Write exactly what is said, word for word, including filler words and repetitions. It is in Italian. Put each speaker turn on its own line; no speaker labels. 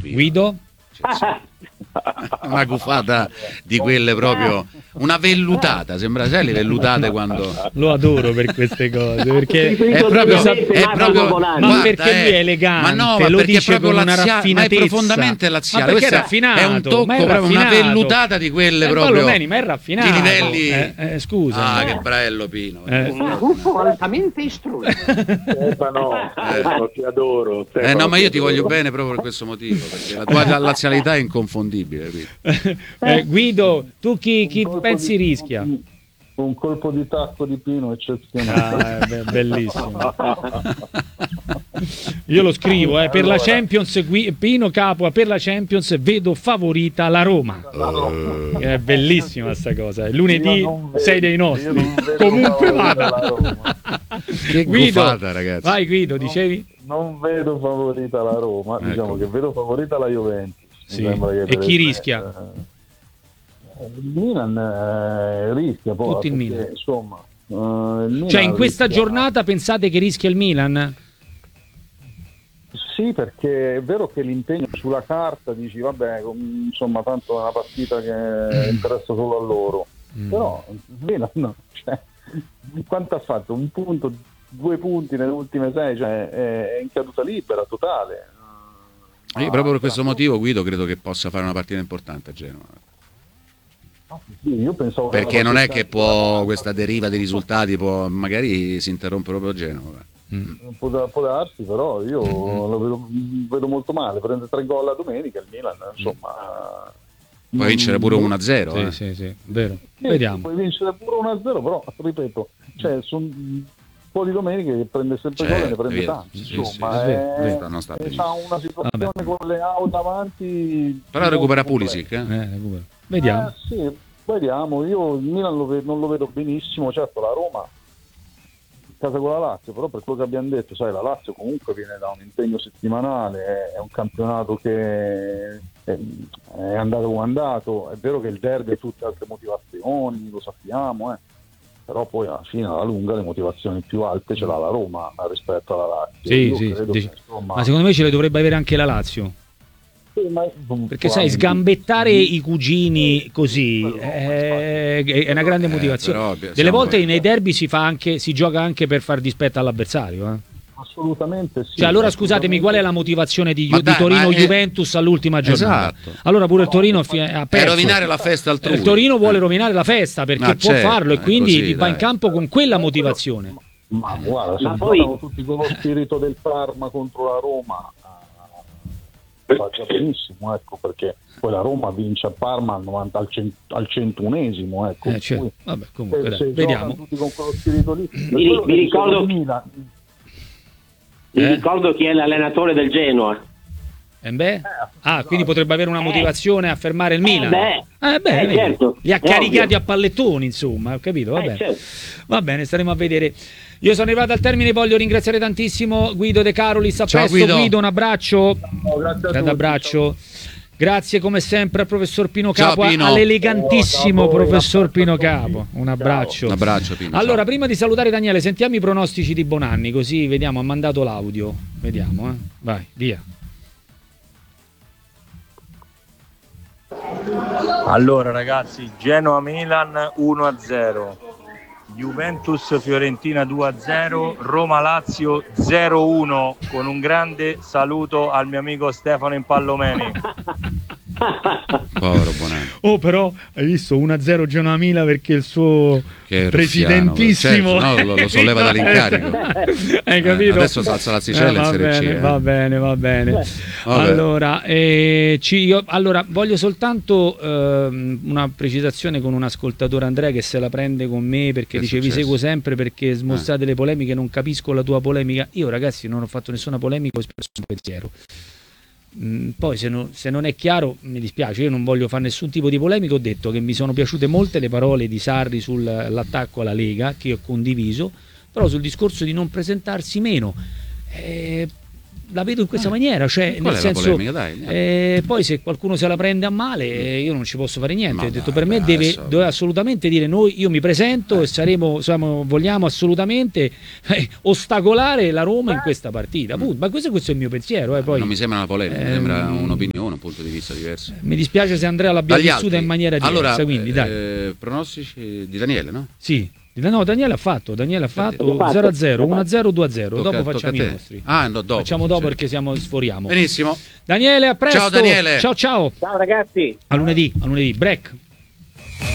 Pino.
Guido?
Una gufata di quelle proprio, una vellutata, sembra, sai le vellutate quando...
Lo adoro per queste cose, perché
è proprio, è proprio
ma
guarda,
perché lui è elegante,
ma no, ma
lo
perché
dice
è proprio
con una
lazia- ma è
raffinatezza,
profondamente laziale.
ma perché è
Questo
raffinato,
è un tocco,
ma è
proprio una
raffinato.
vellutata di quelle
Eh,
proprio
Ballomeni, ma è raffinato,
di livelli
eh, eh, scusa,
ah che bello Pino,
eh.
Un gruppo altamente istruito.
Stefano, Stefano, ti adoro.
eh
Stefano,
no, ma io ti
adoro.
voglio bene proprio per questo motivo, perché la tua lazialità è inconfondibile.
eh, Guido, tu chi, chi
Un colpo
pensi
di-
rischia?
Un colpo di tacco di Pino eccezionale.
Ah, be- bellissimo. Io lo scrivo, eh, per la Champions, Gui- Pino Capua, per la Champions vedo favorita la Roma.
Uh,
È bellissima sta cosa. Lunedì
Io non vedo-
sei dei
io
nostri.
non vedo
Comunque
favorita
vada.
la Roma.
che
Guido,
gufata, ragazzi.
vai Guido, dicevi?
Non vedo favorita la Roma,
Ecco.
diciamo che vedo favorita la Juventus. Mi
Sì.
sembra che
E
per
chi
il-
rischia?
eh, Il Milan eh, rischia poi.
Tutti il
perché,
Milan.
Insomma, eh, il Milan
Cioè in questa
rischia-
giornata pensate che rischia il Milan?
Sì, perché è vero che l'impegno sulla carta dici vabbè, com- insomma, tanto è una partita che interessa solo a loro.
Mm.
Però il Milan no, cioè, quanto ha fatto? Un punto, due punti nelle ultime sei, cioè è in caduta libera totale.
Io proprio per questo motivo Guido credo che possa fare una partita importante a Genova.
Sì, io pensavo che
Perché
la
non è
partita-
che può questa deriva dei risultati può magari si interrompe proprio a Genova.
Può, da- può darsi, però io lo vedo, vedo molto male. Prende tre gol la domenica il Milan, insomma.
Può vincere pure uno a zero.
Sì,
eh.
sì, sì, vero.
Sì,
Vediamo.
puoi vincere pure uno a zero, però ripeto, cioè sono un po' di domeniche che prende sempre
Certo,
gol e ne prende
è vero.
tanti.
Sì,
Insomma,
sì, sì,
è-
sì, non sta
e
benissimo.
c'ha una situazione
Vabbè.
con le auto davanti.
Però recupera
molto
Pulisic, eh?
Eh, recupero. Vediamo.
Eh, sì, vediamo. Io il Milan lo ve- non lo vedo benissimo, certo la Roma in casa con la Lazio, però per quello che abbiamo detto, sai, la Lazio comunque viene da un impegno settimanale, è un campionato che è, è andato come è andato, è vero che il derby ha tutte altre motivazioni, lo sappiamo, eh. Però poi alla fine alla lunga le motivazioni più alte ce l'ha la Roma rispetto alla Lazio.
Sì,
Io
sì,
credo
dici-
che, insomma,
Ma secondo me ce le dovrebbe avere anche la Lazio.
sì, ma-
Perché sai, sgambettare i cugini così è, è una grande motivazione.
però,
Delle
siamo-
volte nei derby si fa anche, si gioca anche per far dispetto all'avversario. Eh.
assolutamente sì.
Cioè, allora scusatemi, qual è la
assolutamente
motivazione di,
Ma
di
dai, ma è-
Torino-Juventus all'ultima giornata?
Esatto.
Allora pure il Torino fi- ha
Per
perso.
rovinare la festa altrui.
Il Torino vuole
Eh.
rovinare la festa perché
Ma
può
certo,
farlo e
è
quindi
così,
va in
dai.
campo con quella motivazione.
Ma guarda, se
Ma
poi
poi-
tutti con lo spirito del Parma contro la Roma, eh, fa già benissimo, ecco, perché poi la Roma vince a Parma al, novanta, al, cent, al centunesimo, ecco.
Eh, cioè,
Cui,
vabbè, comunque,
se-
dai,
se
vediamo.
giocano tutti con quello spirito lì. Per
Vi-
quello
vi
che
ricordo-
dicevo del Milan,
Vi
Eh?
ricordo chi è l'allenatore del Genoa.
Eh beh? Ah, quindi potrebbe avere una motivazione a fermare il Milan.
beh.
Eh, beh,
Eh,
vedi.
certo,
Li ha
è
caricati
ovvio.
a pallettoni, insomma, ho capito, va
Eh,
bene.
certo.
Va bene, staremo a vedere. Io sono arrivato al termine, voglio ringraziare tantissimo Guido De Carolis, a
Ciao,
presto
Guido.
un abbraccio.
no, grazie a
Grande
tutti.
abbraccio. Grazie come sempre al professor Pino
Ciao,
Capua,
Pino.
all'elegantissimo
Oh, ciao a voi,
professor Pino
abbraccio a
Capua.
tutti.
Un abbraccio.
Un abbraccio Pino.
Allora,
ciao.
prima di salutare Daniele, sentiamo i pronostici di Bonanni, così vediamo, ha mandato l'audio. Vediamo, eh. Vai, via.
Allora ragazzi, Genoa-Milan uno a zero, Juventus-Fiorentina due a zero, Roma-Lazio zero a uno, con un grande saluto al mio amico Stefano Impallomeni.
Povero Bonanni.
Oh, però hai visto uno a zero Genoa Mila perché il suo
Che
presidentissimo
ruffiano, certo, no, lo- lo solleva dall'incarico.
Hai
Eh,
capito?
adesso si alza l'asticella in
va
Serie C,
bene,
eh.
va bene, va bene.
Vabbè.
Allora, eh, ci- io, allora, voglio soltanto ehm, una precisazione con un ascoltatore, Andrea, che se la prende con me perché
Che è
dice vi
successo?
seguo sempre perché smorzate le polemiche, non capisco la tua polemica. Io ragazzi non ho fatto nessuna polemica, ho espresso un pensiero. Mm, Poi se, no- se non è chiaro mi dispiace, io non voglio fare nessun tipo di polemica. Ho detto che mi sono piaciute molte le parole di Sarri sull'attacco alla Lega, che ho condiviso, però sul discorso di non presentarsi meno, eh, la vedo in questa maniera, cioè
Qual
nel
è la
senso
polemica? Dai, andiamo.
eh, poi se qualcuno se la prende a male eh, io non ci posso fare niente.
Ma
Ho detto
dai,
per me
dai,
deve,
adesso-
deve assolutamente dire noi, io mi presento e saremo, siamo- vogliamo assolutamente eh, ostacolare la Roma in questa partita. Punto. Ma questo, questo è il mio pensiero. Eh, poi,
Non mi sembra una polemica, mi
Ehm,
sembra un'opinione, un punto di vista diverso.
mi dispiace se Andrea l'abbia
Dagli
vissuta
altri.
in maniera diversa,
Allora,
quindi dai.
eh, pronostici di Daniele, no?
Sì. No, Daniele ha fatto, Daniele ha fatto
fatto.
zero a zero, uno a zero, due a zero.
Tocca-
Dopo
tocca
facciamo
a
i
te.
nostri.
Ah, no, dopo.
Facciamo dopo
Sì.
perché siamo sforiamo.
Benissimo.
Daniele, a presto.
Ciao, Daniele.
Ciao ciao.
Ciao ragazzi.
A lunedì, a lunedì. Break.